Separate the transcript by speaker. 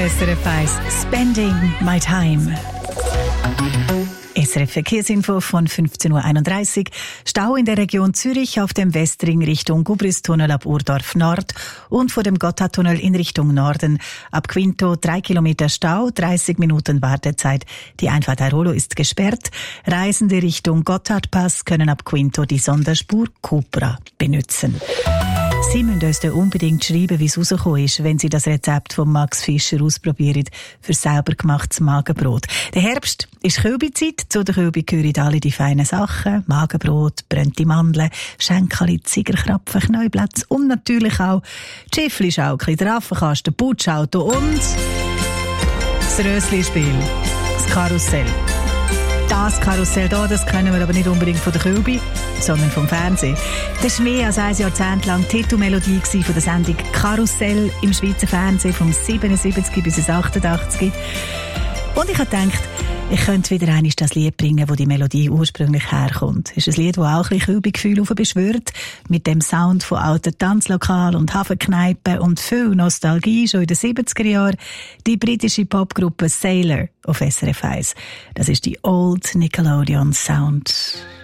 Speaker 1: SRF 1 Spending My Time. SRF Verkehrsinfo von 15.31 Uhr. Stau in der Region Zürich auf dem Westring Richtung Gubristunnel ab Urdorf Nord und vor dem Gotthardtunnel in Richtung Norden. Ab Quinto 3 Kilometer Stau, 30 Minuten Wartezeit. Die Einfahrt Airolo ist gesperrt. Reisende Richtung Gotthardpass können ab Quinto die Sonderspur Cupra benutzen. Sie müssen uns dann unbedingt schreiben, wie es rausgekommen ist, wenn Sie das Rezept von Max Fischer ausprobieren für selber gemachtes Magenbrot. Der Herbst ist Kälbezeit. Zu der Kälbe gehören alle die feinen Sachen. Magenbrot, brennte Mandeln, Schenkeli, Zigerkrapfen, Knäublätze und natürlich auch Schiffli-Schaukli, der Affenkasten, Putschauto und das Rösli-Spiel, das Karussell. Das Karussell hier, das kennen wir aber nicht unbedingt von der Kälbe, sondern vom Fernsehen. Das war mehr als ein Jahrzehnt lang die Titelmelodie von der Sendung Karussell im Schweizer Fernsehen vom 77 bis 88. Und ich habe gedacht, ich könnte wieder einmal das Lied bringen, wo die Melodie ursprünglich herkommt. Es ist ein Lied, das auch ein bisschen Kälbegefühl beschwört, mit dem Sound von alten Tanzlokalen und Hafenkneipen und viel Nostalgie schon in den 70er Jahren. Die britische Popgruppe Sailor auf SRF 1. Das ist die Old Nickelodeon Sound.